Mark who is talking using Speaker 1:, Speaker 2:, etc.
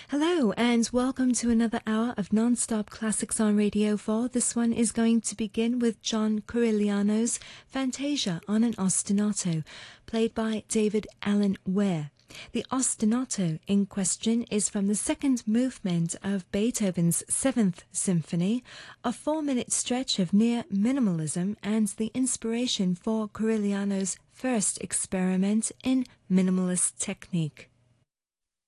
Speaker 1: Hello and welcome to another hour of non-stop classics on Radio 4. This one is going to begin with John Corigliano's Fantasia on an ostinato, played by David Allen Ware. The ostinato in question is from the second movement of Beethoven's Seventh Symphony, a 4-minute stretch of near minimalism and the inspiration for Corigliano's first experiment in minimalist technique.